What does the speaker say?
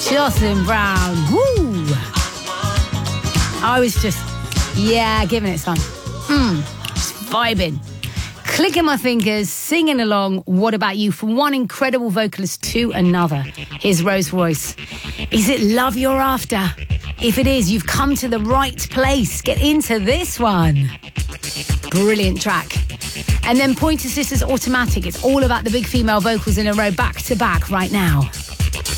Jocelyn Brown. Woo! I was just, giving it some. Just vibing. Clicking my fingers, singing along. What about you? From one incredible vocalist to another. Here's Rose Royce. Is it love you're after? If it is, you've come to the right place. Get into this one. Brilliant track. And then Pointer Sisters Automatic. It's all about the big female vocals in a row, back to back right now.